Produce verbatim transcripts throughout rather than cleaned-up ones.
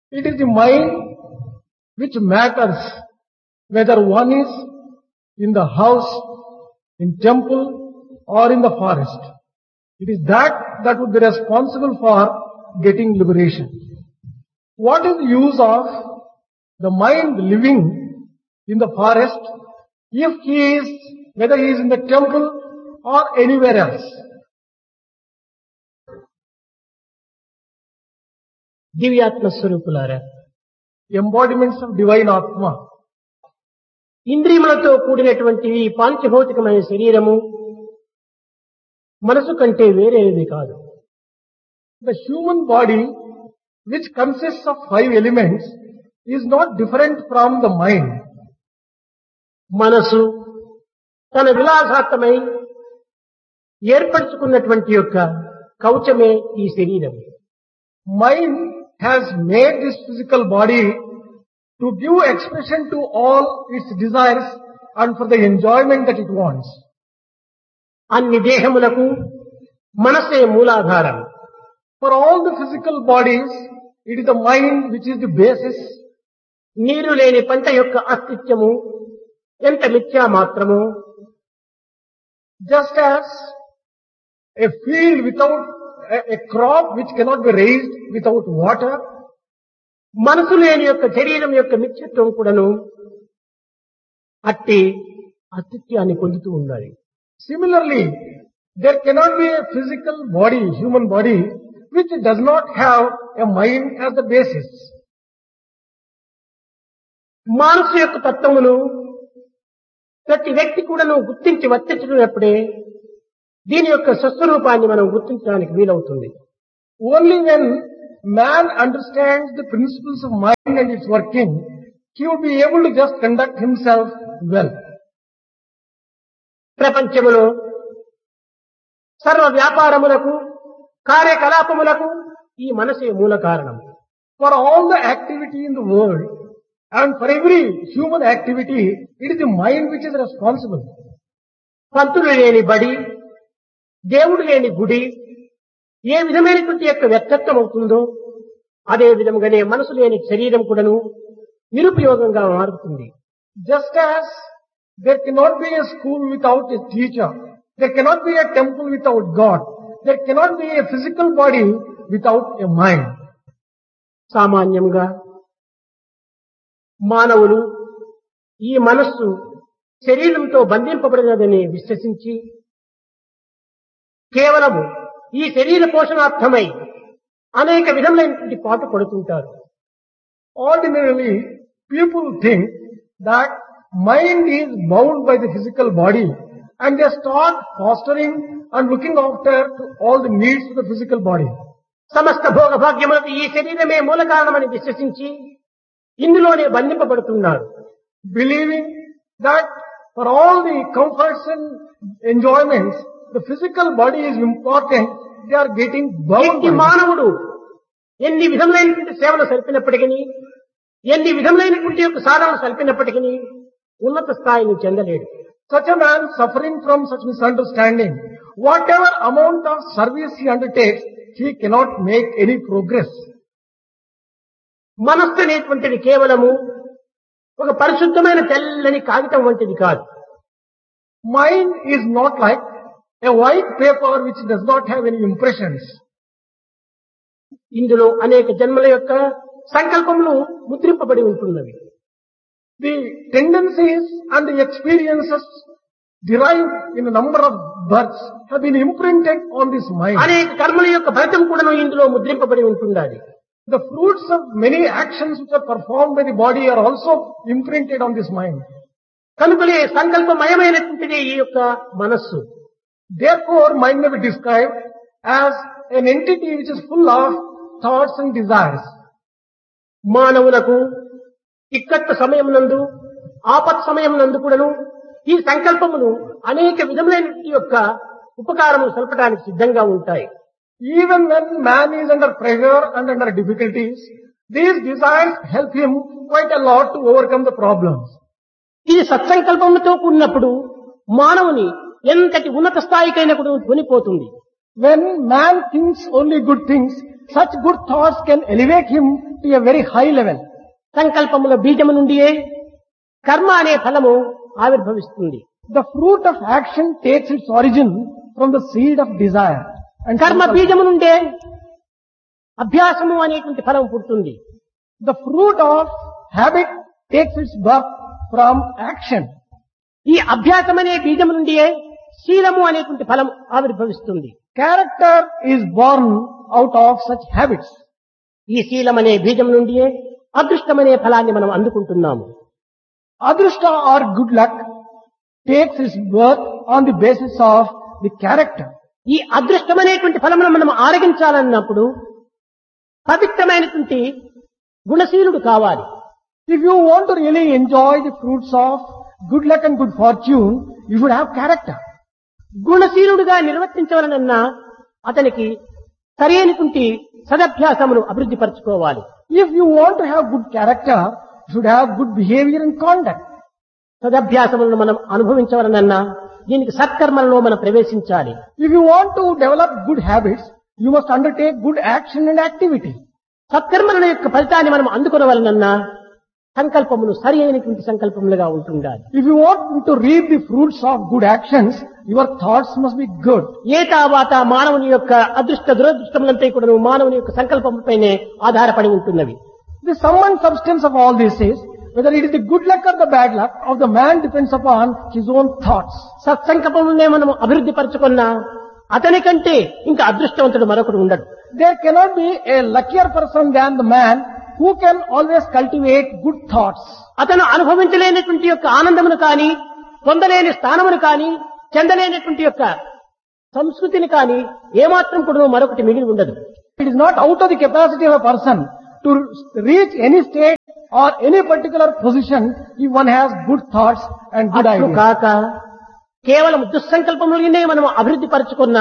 It is the mind which matters whether one is in the house, in temple or in the forest. It is that that would be responsible for getting liberation. What is the use of the mind living in the forest if he is, whether he is in the temple or anywhere else? దివ్యాత్మ స్వరూపులారా, Embodiments of divine Atma. ఇంద్రియములతో కూడినటువంటి ఈ పాంచభౌతికమైన శరీరము మనసు కంటే వేరేది కాదు. The human body, which consists of five elements, is not different from the mind. మనసు తన విలాసాత్మకమై ఏర్పరచుకున్నటువంటి యొక్క కవచమే ఈ శరీరం. Mind has made this physical body to give expression to all its desires and for the enjoyment that it wants. అన్ని దేహములకు మనసే మూలాధారం. For all the physical bodies, it is the mind which is the basis. నీరు లేని పంట యొక్క అస్తిత్వము ఎంత మిథ్యా మాత్రము, Just as a field without a, a crop which cannot be raised without water, మనసు లేని యొక్క శరీరం యొక్క మిథ్యత్వం కూడాను అట్టి అస్తిత్వాన్ని పొందుతూ ఉండాలి. similarly, there cannot be a physical body, human body, which does not have a mind as the basis. మనసు యొక్క తత్వమును ప్రతి వ్యక్తి కూడాను గుర్తించి వర్తించినప్పుడే దీని యొక్క స్వస్వరూపాన్ని మనం గుర్తించడానికి వీలవుతుంది. Only when man understands the principles of mind and its working, he will be able to just conduct himself well. ప్రపంచములో సర్వ వ్యాపారములకు కార్యకలాపములకు ఈ మనసే మూల కారణం. For all the activity in the world and for every human activity, it is the mind which is responsible. పంతులు లేని బడి, దేవుడు లేని గుడి ఏ విధమైనటువంటి యొక్క వ్యక్తత్వం అవుతుందో అదే విధంగానే మనసు లేని శరీరం కూడాను నిరుపయోగంగా మారుతుంది. Just as there cannot be a school without a teacher, there cannot be a temple without God, there cannot be a physical body without a mind. సామాన్యంగా మానవులు ఈ మనస్సు శరీరంతో బంధింపబడినదని విశ్వసించి కేవలము ఈ శరీర పోషణార్థమై అనేక విధములైనటువంటి పాటు పడుతుంటారు. Ordinarily, people think that mind is bound by the physical body and they start fostering and looking after to all the needs of the physical body. సమస్త భోగ భాగ్యములకు ఈ శరీరమే మూల కారణమని విశ్వసించి ఇందులోనే బంధింపబడుతున్నారు. Believing that for all the comforts and enjoyments, the physical body is important, they are getting bound. ఎన్ని మానవుడు ఎన్ని విధములైనటువంటి సేవలు సల్పినప్పటికీ, ఎన్ని విధములైనటువంటి యొక్క సాధనలు సల్పినప్పటికీ ఉన్నత స్థాయిని చెందలేడు. Such a man suffering from such misunderstanding, whatever amount of service he undertakes, he cannot make any progress. మనస్సు అనేటువంటిది కేవలము ఒక పరిశుద్ధమైన తెల్లని కాగితం వంటిది కాదు. Mind is not like a white paper which does not have any impressions. ఇందులో అనేక జన్మల యొక్క సంకల్పములు ముద్రింపబడి ఉంటున్నవి. The tendencies and the experiences derived in a number of births have been imprinted on this mind. అనేక కర్మల యొక్క ఫలితం కూడా ఇందులో ముద్రింపబడి ఉంటున్నది. The fruits of many actions which are performed by the body are also imprinted on this mind. కనుకనే సంకల్పమయమైనటువంటిది ఈ యొక్క మనస్సు. Therefore, mind may be described as an entity which is full of thoughts and desires. మానవులకు ఇక్కట్ట సమయం నందు ఆపత్ సమయం నందు కూడాను ఈ సంకల్పములు అనేక విధములైన యొక్క ఉపకారములు సల్పడానికి సిద్ధంగా ఉంటాయి. Even when man is under pressure and under difficulties, these desires help him quite a lot to overcome the problems. ఇది సత్సంకల్పంతో కూడినప్పుడు మానవుని ఎంతటి ఉన్నత స్థాయికైనా కూడా కొనిపోతుంది. When man thinks only good things, such good thoughts can elevate him to a very high level. సంకల్పముల బీజము నుండియే కర్మ అనే ఫలము ఆవిర్భవిస్తుంది. The fruit of action takes its origin from the seed of desire. And కర్మ sankalpa. బీజము నుండే అభ్యాసము అనేటువంటి ఫలం పుడుతుంది. The fruit of habit takes its birth from action. ఈ అభ్యాసం అనే బీజము నుండియే శీలము అనేటువంటి ఫలం ఆవిర్భవిస్తుంది. Character is born out of such habits. ఈ శీలం అనే బీజం నుండియే అదృష్టమనే ఫలాన్ని మనం అందుకుంటున్నాము. Adrushta or good luck takes its birth on the basis of the character. ఈ అదృష్టం అనేటువంటి ఫలమును మనం ఆరగించాలన్నప్పుడు పవిత్రమైనటువంటి గుణశీలుడు కావాలి. If you want to really enjoy the fruits of good luck and good fortune, you should have character. గుణశీలుడుగా నిర్వర్తించవలనన్నా అతనికి సరైనటువంటి సదభ్యాసమును అభివృద్ధి పరచుకోవాలి. If you want to have good character, you should have good behavior and conduct. సదభ్యాసములను మనం అనుభవించవలనన్నా దీనికి సత్కర్మలలో మనం ప్రవేశించాలి. If you want to develop good habits, you must undertake good action and activity. సత్కర్మల యొక్క ఫలితాన్ని మనం అందుకునవలనన్నా సంకల్పములు సరి అయినటువంటి సంకల్పములుగా ఉంటుండాలి. If you want to reap the fruits of good actions, your thoughts must be good. ఏ తావాత మానవుని యొక్క అదృష్ట దురదృష్టములంతా కూడా మానవుని యొక్క సంకల్పంపైనే ఆధారపడి ఉంటున్నవి. The sum and substance of all this is, whether it is the good luck or the bad luck of the man depends upon his own thoughts. సత్సంకల్పములనే మనం అభివృద్ధి పరచుకున్నా అతని కంటే ఇంకా అదృష్టవంతుడు మరొకడు ఉండడు. There cannot be a luckier person than the man who can always cultivate good thoughts. అతను అనుభవించలేనటువంటి యొక్క ఆనందమును కానీ పొందలేని స్థానమును కానీ చెందలేనటువంటి యొక్క సంస్కృతిని కానీ ఏమాత్రం కూడా మరొకటి మిగిలి ఉండదు. It is not out of the capacity of a person to reach any state or any particular position if one has good thoughts and good అట్లు ideas. కాక కేవలం దుస్సంకల్పములనే మనం అభివృద్ధి పరచుకున్నా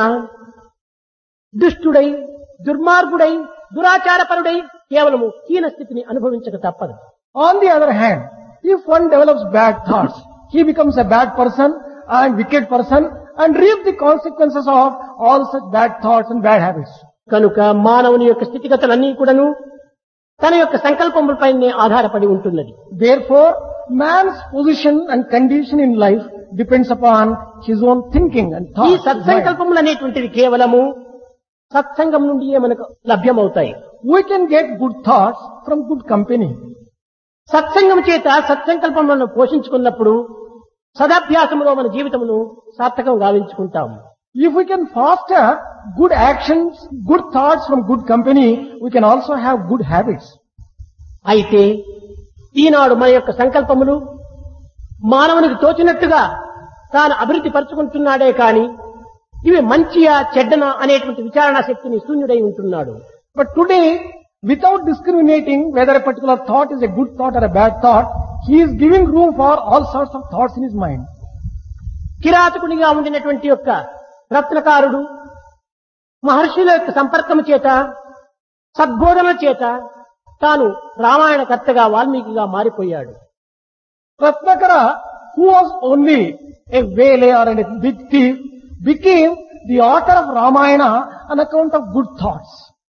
దుష్టుడై దుర్మార్గుడై దురాచారపరుడై కేవలము హీన స్థితిని అనుభవించక తప్పదు. On the other hand, if one develops bad thoughts, he becomes a bad person and wicked person and reap the consequences of all such bad thoughts and bad habits. కనుక మానవుని యొక్క స్థితిగతులన్నీ కూడాను తన యొక్క సంకల్పములపైనే ఆధారపడి ఉంటున్నది. Therefore, man's position and condition in life depends upon his own thinking and ఈ thoughts. his mind. సత్సంకల్పములు అనేటువంటివి కేవలము సత్సంగం నుండియే మనకు లభ్యమవుతాయి. We can get good thoughts from good company. సత్సంగం చేత సత్సంకల్పములను పోషించుకున్నప్పుడు సదాభ్యాసములో మన జీవితమును సార్థకం గావించుకుంటాము. If we can foster good actions, good thoughts from good company, we can also have good habits. అయితే ఈనాడు మన యొక్క సంకల్పములు మానవునికి తోచినట్టుగా తాను అభివృద్ధి పరుచుకుంటున్నాడే కాని ఇవి మంచియా చెడ్డనా అనేటువంటి విచారణ శక్తిని శూన్యుడై ఉంటున్నాడు. But today, without discriminating whether a particular thought is a good thought or a bad thought, he is giving room for all sorts of thoughts in his mind. కిరాతకునిగా ఉండినటువంటి యొక్క రత్నకారుడు మహర్షుల యొక్క సంపర్కము చేత సద్బోధన చేత తాను రామాయణ కర్తగా వాల్మీకిగా మారిపోయాడు. Ratnakara, who was only a waylayer and a big thief, became the author of Ramayana on account of good thoughts.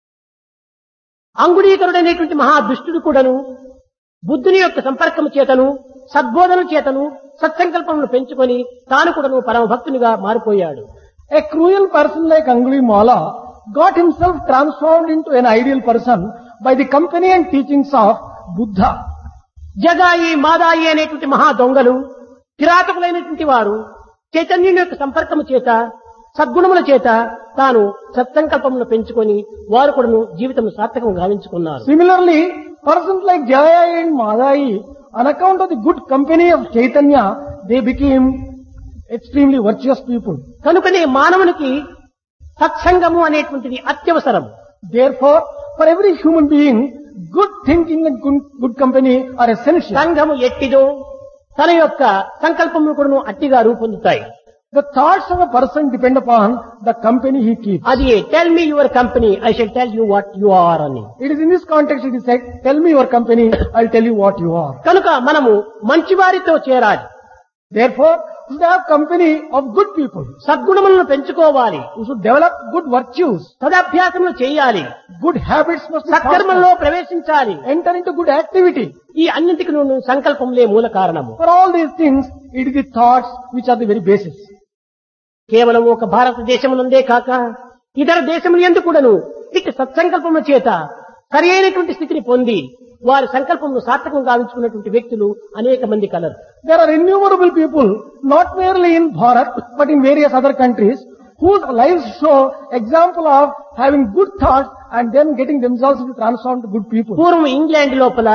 అంగుళీకరుడైనటువంటి మహా దుష్టుడు కూడాను బుద్ధుని యొక్క సంపర్కము చేతను సద్బోధన చేతను సత్సంకల్పమును పెంచుకొని తాను కూడాను పరమ భక్తునిగా మారిపోయాడు. A cruel person like Angulimala got himself transformed into an ideal person by the company and teachings of Buddha. జగాయి మాదాయి అనేటువంటి మహా దొంగలు కిరాతకులైనటువంటి వారు చైతన్యుని యొక్క సంపర్కము చేత సద్గుణముల చేత తాను సత్సంకల్పమును పెంచుకొని వారు కూడాను జీవితం సార్థకం గావించుకున్నారు. Similarly, persons like Jaya and Madai, on account of the good company of Chaitanya, they became extremely virtuous people. కనుకనే మానవునికి సత్సంగము అనేటువంటిది అత్యవసరం. Therefore, for every human being, good thinking and good, good company are essential. సంఘము ఎట్టిదో తన యొక్క సంకల్పములు కూడాను అట్టిగా రూపొందుతాయి. The thoughts of a person depend upon the company he keeps. అది tell me your company I shall tell you what you are అని. It is in this context it is said, tell me your company, I'll tell you what you are. కనుక మనము మంచివారితో చేరాలి. Therefore, you should have company of good people. సద్గుణములను పెంచుకోవాలి, You should develop good virtues. సదాభ్యాసములు చేయాలి, Good habits must be సత్కర్మల్లో fostered. ప్రవేశించాలి. Enter into good activity. ఈ అన్నింటికి నువ్వు సంకల్పంలే మూల కారణము. For all these things, it is the thoughts which are the very basis. కేవలం ఒక భారతదేశమునందే కాక ఇతర దేశములు ఎందుకు కూడాను ఇట్టి సత్సంకల్పముల చేత సరి అయినటువంటి స్థితిని పొంది వారి సంకల్పమును సార్థకం గావించుకున్నటువంటి వ్యక్తులు అనేక మంది colour. There are innumerable people, not merely in Bharat, but in various other countries, whose lives show example of having good thoughts and then getting themselves to transform to good people. పూర్వం England లోపల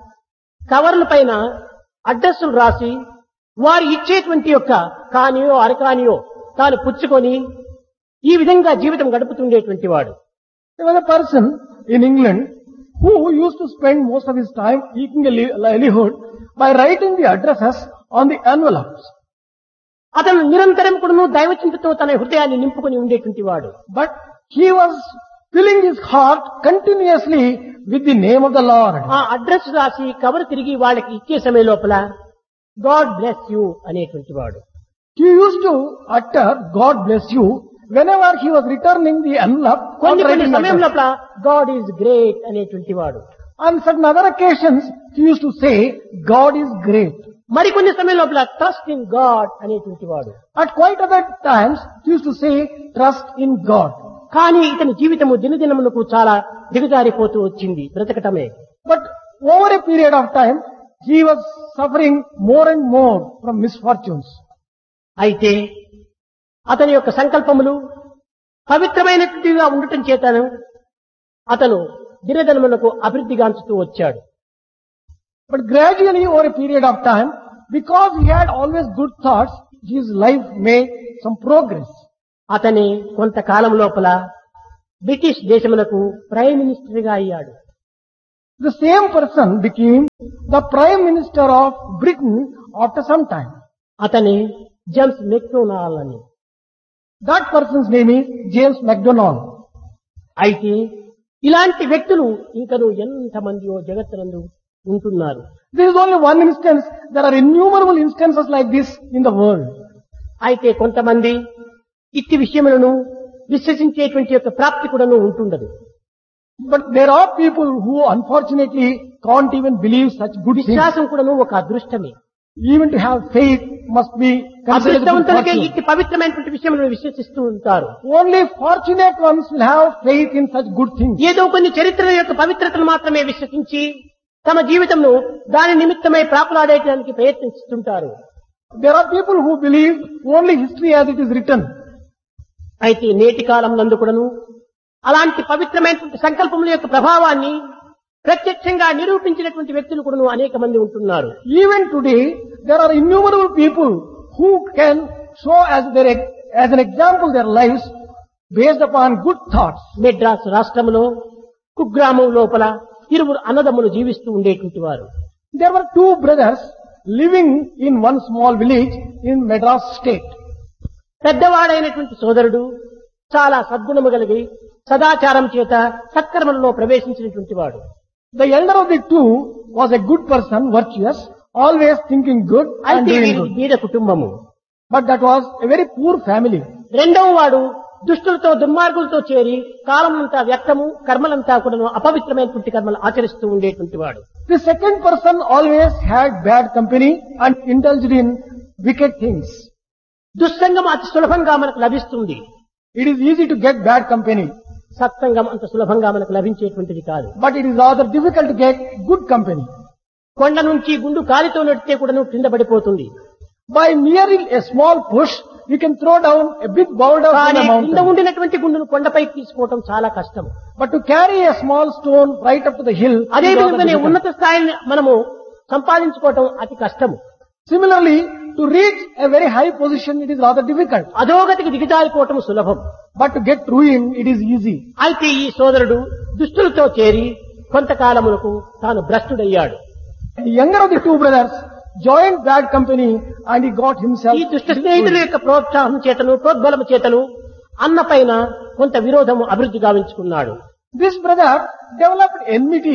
కవర్ల పైన అడ్రస్సులు రాసి వారు ఇచ్చేటువంటి యొక్క కానియో అరకానియో తాను పుచ్చుకొని ఈ విధంగా జీవితం గడుపుతుండేటువంటి వాడు. There was a person in England who used to spend most of his time eking a li- livelihood by writing the addresses on the envelopes. అతను నిరంతరం కూడాను దైవచింతతో తన హృదయాన్ని నింపుకొని ఉండేటువంటి వాడు. But he was filling his heart continuously with the name of the Lord. ఆ address రాసి కవర్ తిరిగి వాళ్ళకి ఇచ్చే సమయం లోపల గాడ్ బ్లెస్ యూ అనేటువంటి వాడు. He used to utter, God bless you, whenever he was returning the envelope. or కొన్ని కొన్ని writing సమయం address. లోపల గాడ్ ఈజ్ గ్రేట్ అనేటువంటి వాడు. On certain other occasions, he used to say, God is great. మరికొన్ని సమయం లోపల ట్రస్ట్ ఇన్ గాడ్ అనేటువంటి వాడు. At quite other times, he used to say, trust in God. కానీ ఇతని జీవితము దినదినమునకు చాలా దిగజారిపోతూ వచ్చింది బ్రతకటమే. But over a period of time, he was suffering more and more from misfortunes. అయితే అతని యొక్క సంకల్పములు పవిత్రమైనటువంటివిగా ఉండటం చేతను అతను దినదినమునకు అభివృద్ధిగాంచుతూ వచ్చాడు. But gradually over a period of time, because he had always good thoughts, his life made some progress. అతని కొంతకాలం లోపల బ్రిటిష్ దేశమునకు ప్రైమ్ మినిస్టర్ గా అయ్యాడు. The same person became the Prime Minister of Britain after some time. అతని James McDonald అని. That person's name is James MacDonald. అయితే ఇలాంటి వ్యక్తులు ఇంకను ఎంతమందియో జగత్తునందు ఉంటున్నారు. This is only one instance. There are innumerable instances like this in the world. అయితే కొంతమంది ఇట్టి విషయములను విశ్వసించేటువంటి యొక్క ప్రాప్తి కూడాను ఉంటుండదు. But there are people who unfortunately can't even believe such good things. విశ్వాసం కూడాను ఒక అదృష్టమే. Even to have faith must be considered good అదృష్టవంతులకే fortune. ఇట్టి పవిత్రమైనటువంటి విషయములను విశ్వసిస్తూ ఉంటారు. Only fortunate ones will have faith in such good things. ఏదో కొన్ని చరిత్రల యొక్క పవిత్రతను మాత్రమే విశ్వసించి తమ జీవితంను దాని నిమిత్తమై ప్రాకులాడేయడానికి ప్రయత్నిస్తుంటారు. There are people who believe only history as it is written. అయితే నేటి కాలం నందు కూడాను అలాంటి పవిత్రమైనటువంటి సంకల్పముల యొక్క ప్రభావాన్ని ప్రత్యక్షంగా నిరూపించినటువంటి వ్యక్తులు కూడాను అనేక మంది ఉంటున్నారు. Even today, there are innumerable people who can show as their as an example their lives based upon good thoughts. Madras రాష్ట్రంలో కుగ్రామం లోపల ఇరువురు అన్నదమ్ములు జీవిస్తూ ఉండేటువంటి వారు. There were two brothers living in one small village in Madras state. పెద్దవాడైనటువంటి సోదరుడు చాలా సద్గుణము కలిగి సదాచారం చేత సత్కర్మలలో ప్రవేశించినటువంటి వాడు. The elder of the two was a good person, virtuous, always thinking good and అయితే doing వీరి good. బీద కుటుంబము. But that was a very poor family. రెండవ వాడు దుష్టులతో దుర్మార్గులతో చేరి కాలమంతా వ్యక్తము కర్మలంతా కూడా అపవిత్రమైనటువంటి కర్మలు ఆచరిస్తూ ఉండేటువంటి వాడు. The second person always had bad company and indulged in wicked things. దుస్సంగం అతి సులభంగా మనకు లభిస్తుంది. It is easy to get bad company, సత్సంగం అంత సులభంగా మనకు లభించేటువంటిది కాదు. but it is rather difficult to get good company. కొండ నుంచి గుండు కాలితో నడితే కూడా కింద పడిపోతుంది. By merely a small push, you can throw down a big boulder from కానీ a కింద mountain. ఉండినటువంటి గుండును కొండపైకి తీసుకోవటం చాలా కష్టం. But to carry a small stone right up to the hill, is అదే rather విధంగానే difficult. ఉన్నత స్థాయిని మనము సంపాదించుకోవటం అతి కష్టము. Similarly, to reach a very high position, it is rather difficult. అధోగతికి దిగజారిపోవటం సులభం. But to get ruin, it is easy. అయితే ఈ సోదరుడు దుష్టులతో చేరి కొంతకాలమునకు తాను భ్రష్టుడయ్యాడు. The younger of the two brothers joined bad company and he got himself. ఈ దుష్ట స్నేహితుల యొక్క ప్రోత్సాహం చేతను ప్రోద్బలము చేతను అన్న పైన కొంత విరోధము అభివృద్ధి గావించుకున్నాడు. This brother developed enmity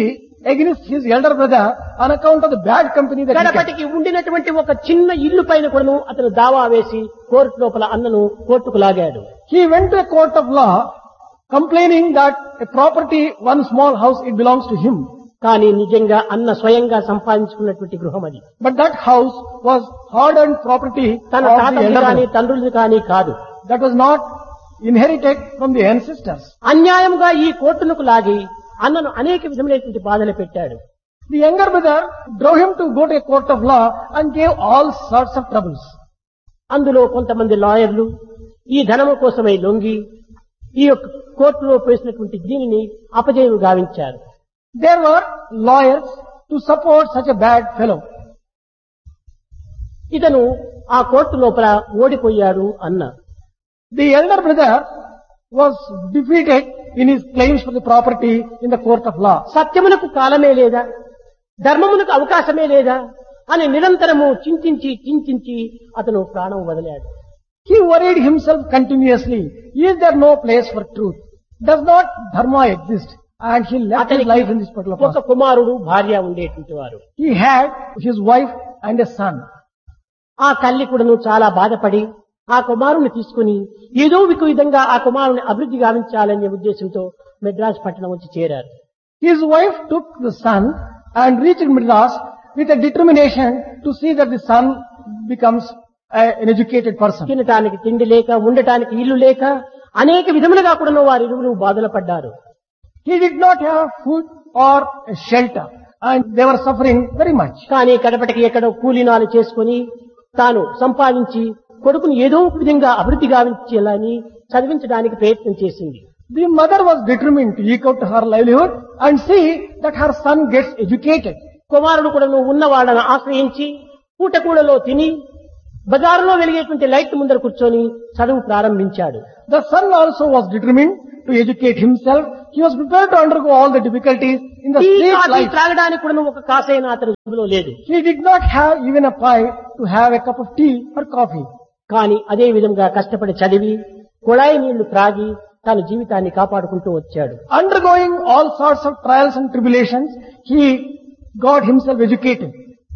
against his elder brother on account of the bad company that he kept. గడపటికి ఉండినటువంటి ఒక చిన్న ఇల్లు పైన కూడాను అతను దావా వేసి కోర్టు లోపల అన్నను కోర్టుకు లాగాడు. He went to a court of law complaining that a property, one small house, it belongs to him. కానీ నిజంగా అన్న స్వయంగా సంపాదించుకున్నటువంటి గృహం అది. But that house was hard-earned property తన of the తాతది elder కానీ brother. తండ్రులది కానీ కాదు. That was not inherited from the ancestors. అన్యాయంగా ఈ కోర్టులకు లాగి అన్నను అనేక విధములైనటువంటి బాధలు పెట్టాడు. The younger brother drove him to go to a court of law and gave all sorts of troubles. అందులో కొంతమంది లాయర్లు ఈ ధనము కోసమై లొంగి ఈ యొక్క కోర్టులో వేసినటువంటి దీనిని అపజయం గావించారు. There were lawyers to support such a bad fellow. ఇతను ఆ కోర్టు లోపల ఓడిపోయాడు అన్న. The elder brother was defeated in his claims for the property in the court of law. సత్యమునకు కాలమే లేదా, ధర్మమునకు అవకాశమే లేదా అని నిరంతరము చింతించి చింతించి అతను ప్రాణం వదిలాడు. He worried himself continuously. Is there no place for truth? Does not dharma exist? And he left his life in this particular ఒక process. కుమారుడు భార్య ఉండేటువంటి వారు. He had his wife and a son. ఆ తల్లి కూడాను చాలా బాధపడి ఆ కుమారుని తీసుకుని ఏదో ఒక విధంగా ఆ కుమారుని అభివృద్ధి గావించాలనే ఉద్దేశంతో మెడ్రాస్ పట్టణం వచ్చి చేరారు. His wife took the son and reached Madras with a determination to see that the son becomes a, an educated person. తినటానికి తిండి లేక, ఉండటానికి ఇల్లు లేక అనేక విధములుగా కూడాను వారి ఇరువురు బాధలు పడ్డారు. He did not have food or a shelter and they were suffering very much. కానీ కడపటికి ఎక్కడో కూలీనాలు చేసుకుని తాను సంపాదించి కొడుకుని ఏదో ఒక విధంగా అభివృద్ధి గావించాలని చదివించడానికి ప్రయత్నం చేసింది. The mother was determined to eke out her livelihood and see that her son gets educated. కుమారుడు కూడా నువ్వు ఉన్న వాళ్ళని ఆశ్రయించి పూటకూడలో తిని బజారులో వెలిగేటువంటి లైట్ ముందర కూర్చొని చదువు ప్రారంభించాడు. The son also was determined to educate himself. He was prepared to undergo all the difficulties in the ఈ street కాఫీ life. త్రాగడానికి కూడా నువ్వు ఒక కాసైనా అతని జేబులో లేదు. He did not have even a pie to have a cup of tea or coffee. కానీ అదే విధంగా కష్టపడి చదివి కుళాయి నీళ్లు త్రాగి తన జీవితాన్ని కాపాడుకుంటూ వచ్చాడు. Undergoing all sorts of trials and tribulations, he got himself educated.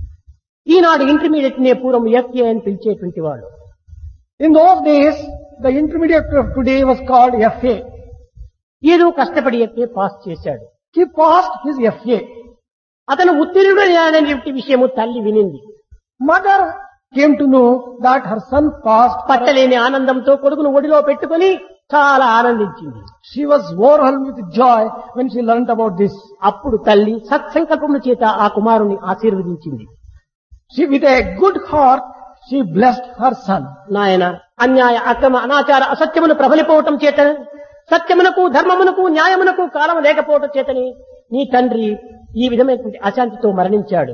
Eenadu intermediate నే పూర్వం ఎఫ్ఏ అని పిలిచేటువంటి వాడు. In those days, the intermediate of today was called F A. ఏదో కష్టపడి ఎఫ్ఏ పాస్ చేశాడు. He passed his F A. అతను ఉత్తీర్ణుడు అనేటువంటి విషయము తల్లి వినింది. Mother came to know that her son passed. పట్టలేని ఆనందంతో కొడుకును ఒడిలో పెట్టుకుని చాలా ఆనందించింది. She was overwhelmed with joy when she learnt about this. అప్పుడు తల్లి సత్సంకల్పముల చేత ఆ కుమారుని ఆశీర్వదించింది. She, with a good heart, she blessed her son. నాయన అన్యాయ అక్రమ అనాచార అసత్యమును ప్రబలిపోవటం చేత సత్యమునకు ధర్మమునకు న్యాయమునకు కాలం లేకపోవటం చేతని నీ తండ్రి ఈ విధమైనటువంటి అశాంతితో మరణించాడు.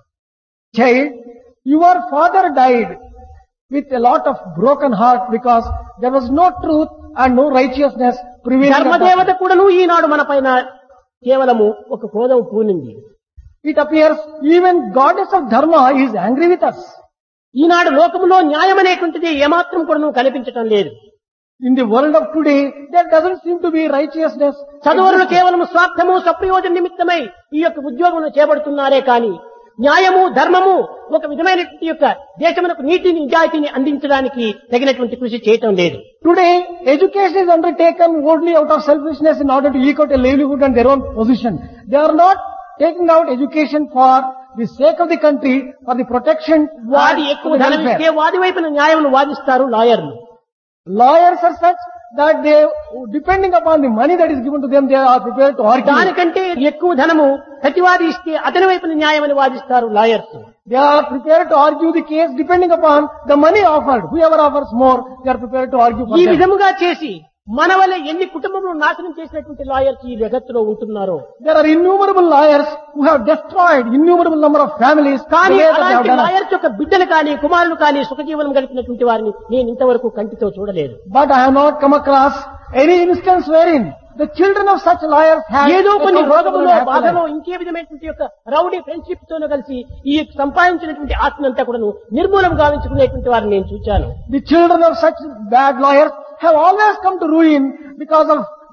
Child, your father died with a lot of broken heart because there was no truth and no righteousness prevailing. at that Dharmadevata time. కూడాను ఈనాడు మన పైన కేవలము ఒక క్రోధం పూనింది. It appears even goddess of dharma is angry with us. ఈనాడు లోకములో న్యాయం అనేటువంటిది ఏమాత్రం కూడాను కనిపించటం లేదు. In the world of today, there doesn't seem to be righteousness. చదువులు కేవలం స్వార్థము సప్రయోజన నిమిత్తమై ఈ యొక్క ఉద్యోగంలో చేపడుతున్నారే కానీ న్యాయము ధర్మము ఒక విధమైనటువంటి యొక్క దేశమునకు నీతిని నిజాయితీని అందించడానికి తగినటువంటి కృషి చేయటం లేదు. Today, education is undertaken only out of selfishness in order to eke out a livelihood and their own position. They are not taking out education for the sake of the country, for the protection వాది and ఎక్కువ for the ధనం ఇస్తే welfare. వాది వైపున న్యాయమును వాదిస్తారు లాయర్లు. Lawyers are such that they, depending upon the money that is given to them, they are prepared to argue. దానికంటే ఎక్కువ ధనము ప్రతివాది ఇస్తే అతని వైపున న్యాయమని వాదిస్తారు lawyers. They are prepared to argue the case depending upon the money offered. Whoever offers more, they are prepared to argue for ఈ them. విధముగా చేసి మన వల్ల ఎన్ని కుటుంబములను నాశనం చేసినటువంటి లాయర్స్ ఈ జగత్తులో ఉంటున్నారో. There are innumerable lawyers who have destroyed innumerable number of families. కానీ the way that they have అలాంటి done it. లాయర్స్ యొక్క బిడ్డలు కానీ కుమారులు కానీ సుఖజీవనం గడిపినటువంటి వారిని నేను ఇంతవరకు కంటితో చూడలేదు. But I have not come across any instance wherein the children of such lawyers have ఏదో a కొన్ని comfortable రోగములో and happy బాధలో life. ఇంకే విధమైనటువంటి యొక్క రౌడీ ఫ్రెండ్షిప్ తోనూ కలిసి ఈ సంపాదించినటువంటి ఆస్తిని అంతా కూడా నిర్మూలం గావించుకునేటువంటి వారిని నేను చూచాను. The children of such bad lawyers have always come to ruin because of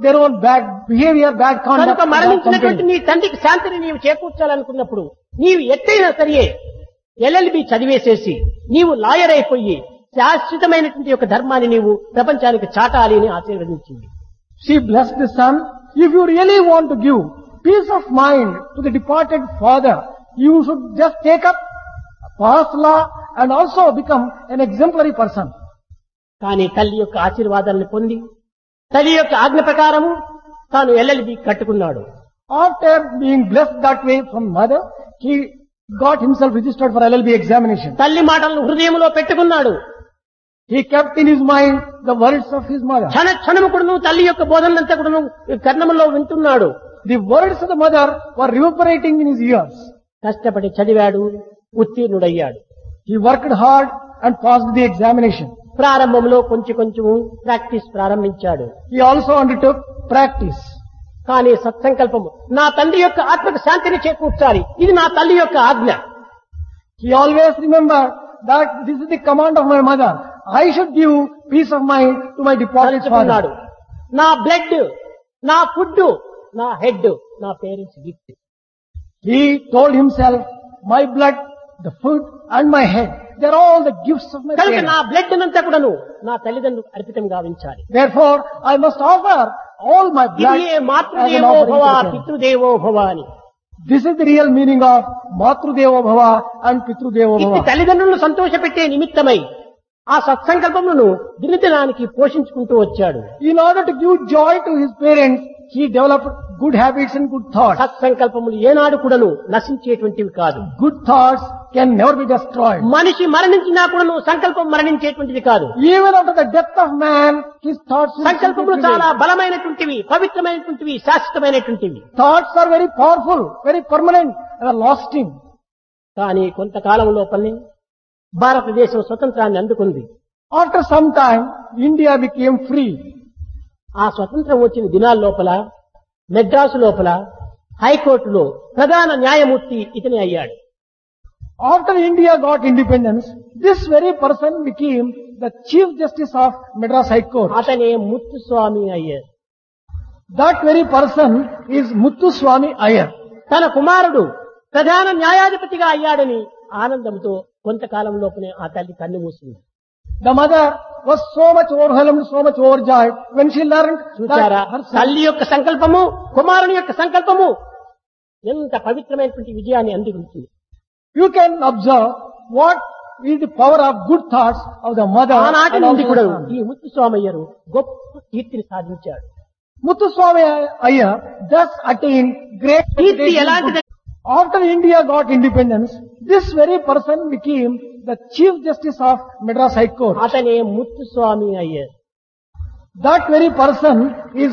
their own bad behavior, bad conduct. కనుక bad మరణించినటువంటి company. నీ తండ్రికి శాంతిని నీవు చేకూర్చాలనుకున్నప్పుడు నీవు ఎట్టయినా సరియే ఎల్ఎల్బి చదివేసేసి నీవు లాయర్ అయిపోయి శాశ్వతమైనటువంటి యొక్క ధర్మాన్ని నీవు ప్రపంచానికి చాటాలి అని ఆశీర్వదించింది. She blessed the son. If you really want to give peace of mind to the departed father, you should just take up past law and also become an exemplary person. కానీ తల్లి యొక్క ఆశీర్వాదాలను పొంది తల్లి యొక్క ఆజ్ఞ ప్రకారము తాను ఎల్ఎల్బి కట్టుకున్నాడు. After being blessed that way from mother, he got himself registered for L L B examination. తల్లి మాటలను హృదయంలో పెట్టుకున్నాడు. He kept in his mind the words of his mother. క్షణ క్షణము కూడాను తల్లి యొక్క బోధనలంతా కూడాను కర్ణములో వింటున్నాడు. The words of the mother were reverberating in his ears. కష్టపడి చదివాడు, ఉత్తీర్ణుడయ్యాడు. He worked hard and passed the examination. ప్రారంభంలో కొంచెం కొంచెం ప్రాక్టీస్ ప్రారంభించాడు. He also undertook practice. కానీ సత్సంకల్పము నా తండ్రి యొక్క ఆత్మకు శాంతిని చేకూర్చాలి, ఇది నా తల్లి యొక్క ఆజ్ఞ. He always remembered that this is the command of my mother. I should give peace of mind to my departed తలుచుకున్నాడు. father. నా బ్లడ్, నా ఫుడ్, నా హెడ్, నా parents gift. He told himself, my blood, the food and my head, they're all the gifts of my కనుక నా parents. Blood అంతా కూడాను నా తల్లిదండ్రులకు అర్పితం గావించాలి. Therefore, I must offer all my blood ఇది as an మాతృదేవో offering భవ to the parents. పితృదేవో భవ అని. This is the real meaning of Matrudevo Bhava and Pitrudevo ఇది Bhava. తల్లిదండ్రులను సంతోషపెట్టే నిమిత్తమై ఆ సత్సంకల్పములను దినదినానికి పోషించుకుంటూ వచ్చాడు. In order to give joy to his parents, he developed good habits and good thoughts. సత్సంకల్పములు ఏనాడు కూడాను నశించేటువంటివి కాదు. Good thoughts can never be destroyed. మనిషి మరణించినా కూడాను సంకల్పం మరణించేటువంటిది కాదు. Even after the death of man, his thoughts will సంకల్పములు still చాలా prevail. బలమైనటువంటివి, పవిత్రమైనటువంటివి, శాశ్వతమైనటువంటివి. Thoughts are very powerful, very permanent and lasting. కానీ కొంతకాలం లోపలనే భారతదేశం స్వతంత్రాన్ని అందుకుంది. After some time, India became free. ఆ స్వతంత్రం వచ్చిన దినాల లోపల మెడ్రాసు లోపల హైకోర్టులో ప్రధాన న్యాయమూర్తి ఇతనే అయ్యాడు. After India got independence, this very person became the Chief Justice of Madras High Court. అతనే ముత్తుస్వామి అయ్యారు. That very person is Muthuswami Iyer. తన కుమారుడు ప్రధాన న్యాయాధిపతిగా అయ్యాడని ఆనందంతో కొంతకాలం లోపలే ఆ తల్లి కన్ను మూసింది. The mother was so much overwhelmed, so much overjoyed when she learned చూచారా, that her son, తల్లి యొక్క సంకల్పము కుమారుని యొక్క సంకల్పము ఎంత పవిత్రమైనటువంటి విజయాన్ని అందించింది. you can observe what is the power of good thoughts of the mother ఆనాటి and నుండి also కూడా the son. ఈ ముత్తుస్వామయ్యరు గొప్ప కీర్తిని సాధించాడు. Muthuswami Iyer thus attained great కీర్తి reputation. ఎలాంటిది? After India got independence, this very person became the Chief Justice of Madras High Court. అతనే ముత్తుస్వామి అయ్యారు. That very person is